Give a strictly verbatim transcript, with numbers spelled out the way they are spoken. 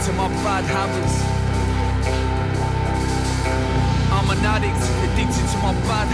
to my bad habits. I'm an addict, addicted to my bad